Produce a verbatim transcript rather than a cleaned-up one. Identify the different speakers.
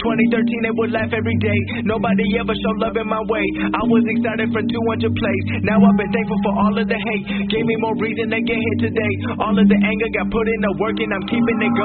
Speaker 1: twenty thirteen, they would laugh every day. Nobody ever showed love in my way. I was excited for two hundred plays. Now I've been thankful for all of the hate. Gave me more reason to get hit today. All of the anger got put in the work and I'm keeping it going.